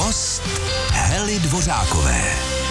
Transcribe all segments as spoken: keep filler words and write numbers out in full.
Host Hely Dvořákové.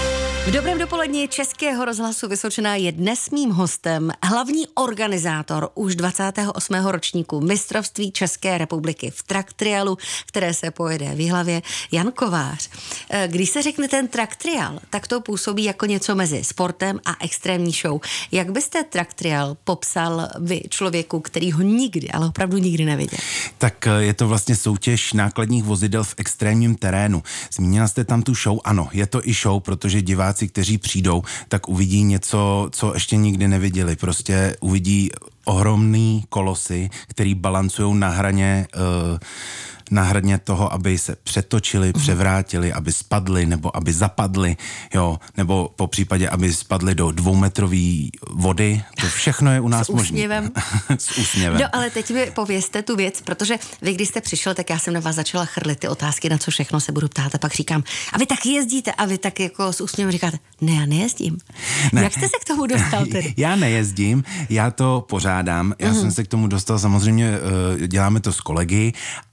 V dobrém dopoledni Českého rozhlasu Vysočina je dnes mým hostem hlavní organizátor už dvacátého osmého ročníku mistrovství České republiky v track trialu, které se pojede v Jihlavě, Jan Kovář. Když se řekne ten track trial, tak to působí jako něco mezi sportem a extrémní show. Jak byste track trial popsal vy člověku, který ho nikdy, ale opravdu nikdy neviděl? Tak je to vlastně soutěž nákladních vozidel v extrémním terénu. Zmínila jste tam tu show? Ano, je to i show, protože diváci, kteří přijdou, tak uvidí něco, co ještě nikdy neviděli. Prostě uvidí ohromný kolosy, který balancujou na hraně uh, na hraně toho, aby se přetočili, převrátili, aby spadli, nebo aby zapadli, jo, nebo po případě, aby spadli do dvoumetrové vody. To všechno je u nás možné. S úsměvem. S úsměvem. No, ale teď mi povězte tu věc, protože vy, když jste přišel, tak já jsem na vás začala chrlit ty otázky, na co všechno se budu ptát, a pak říkám, a vy taky jezdíte, a vy tak jako s úsměvem říkáte, ne, já nejezdím. Ne. Jak jste se k tomu dostal tedy? Já nejezdím, já to pořádám. Já mm. jsem se k tomu dostal, samozřejmě děláme to s kolegy,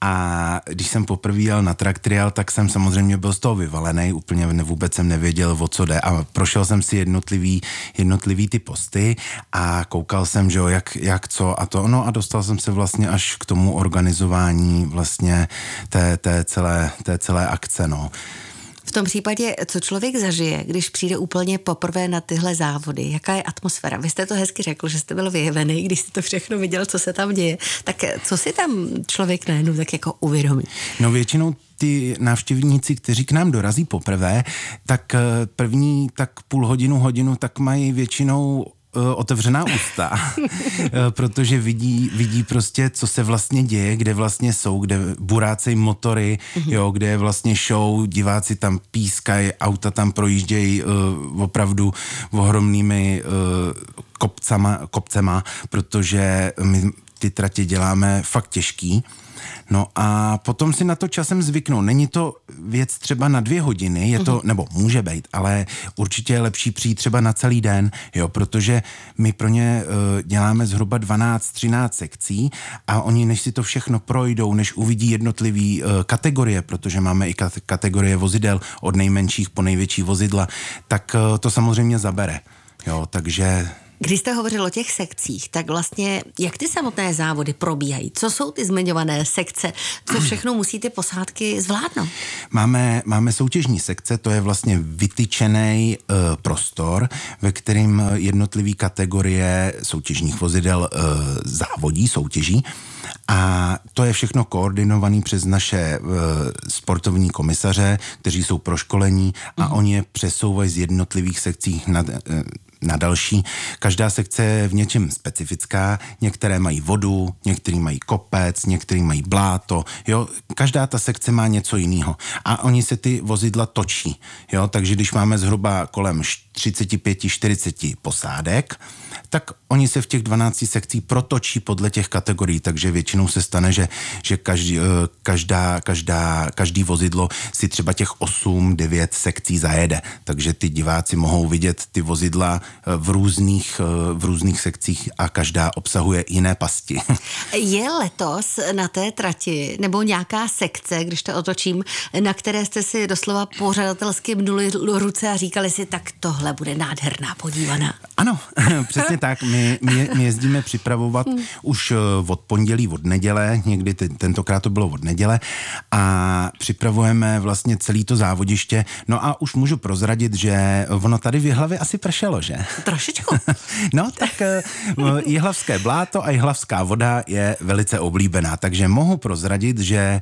a když jsem poprvé jel na track trial, tak jsem samozřejmě byl z toho vyvalený, úplně ne, vůbec jsem nevěděl, o co jde, a prošel jsem si jednotlivý, jednotlivý ty posty a koukal jsem, že jo, jak, jak co a to, no a dostal jsem se vlastně až k tomu organizování vlastně té, té, celé, té celé akce, no. V tom případě, co člověk zažije, když přijde úplně poprvé na tyhle závody, jaká je atmosféra? Vy jste to hezky řekl, že jste byl vyjevený, když jste to všechno viděl, co se tam děje. Tak co si tam člověk najednou tak jako uvědomí? No většinou ty návštěvníci, kteří k nám dorazí poprvé, tak první tak půl hodinu, hodinu, tak mají většinou otevřená ústa, protože vidí, vidí prostě, co se vlastně děje, kde vlastně jsou, kde burácej motory, mm-hmm. jo, kde je vlastně show, diváci tam pískají, auta tam projíždějí uh, opravdu ohromnými uh, kopcama, kopcema, protože my ty tratě děláme fakt těžký. No a potom si na to časem zvyknou. Není to věc třeba na dvě hodiny, je to, nebo může být, ale určitě je lepší přijít třeba na celý den, jo, protože my pro ně uh, děláme zhruba dvanáct třináct sekcí a oni, než si to všechno projdou, než uvidí jednotlivý uh, kategorie, protože máme i kat- kategorie vozidel od nejmenších po největší vozidla, tak uh, to samozřejmě zabere, jo, takže... Když jste hovořil o těch sekcích, tak vlastně jak ty samotné závody probíhají? Co jsou ty zmiňované sekce? Co všechno musí ty posádky zvládnout? Máme, máme soutěžní sekce, to je vlastně vytyčený uh, prostor, ve kterým jednotlivý kategorie soutěžních vozidel uh, závodí, soutěží. A to je všechno koordinované přes naše uh, sportovní komisaře, kteří jsou proškolení a mm. oni je přesouvají z jednotlivých sekcí na, uh, na další. Každá sekce je v něčem specifická, některé mají vodu, některý mají kopec, některý mají bláto, jo, každá ta sekce má něco jiného. A oni se ty vozidla točí, jo, takže když máme zhruba kolem třicet pět čtyřicet posádek, tak oni se v těch dvanácti sekcích protočí podle těch kategorií, takže většinou se stane, že, že každý, každá, každá, každý vozidlo si třeba těch osm devět sekcí zajede, takže ty diváci mohou vidět ty vozidla v různých, v různých sekcích a každá obsahuje jiné pasti. Je letos na té trati nebo nějaká sekce, když to otočím, na které jste si doslova pořadatelsky mnuli ruce a říkali si, tak tohle bude nádherná podívaná? Ano, přesně tak. My, my, my jezdíme připravovat hmm. už od pondělí, od neděle, někdy t- tentokrát to bylo od neděle, a připravujeme vlastně celý to závodiště. No a už můžu prozradit, že ono tady v Jihlavě asi pršelo, že? Trošičku. No tak jihlavské bláto a jihlavská voda je velice oblíbená, takže mohu prozradit, že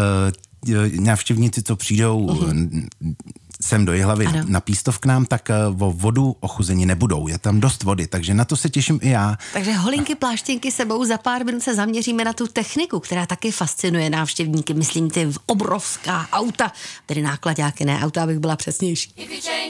uh, návštěvníci, co přijdou uh-huh. sem do Jihlavy ano. na Pístov k nám, tak o vodu ochuzení nebudou. Je tam dost vody, takže na to se těším i já. Takže holinky, pláštěnky sebou, za pár minut se zaměříme na tu techniku, která taky fascinuje návštěvníky. Myslím ty obrovská auta, tedy nákladáky, ne auta, abych byla přesnější.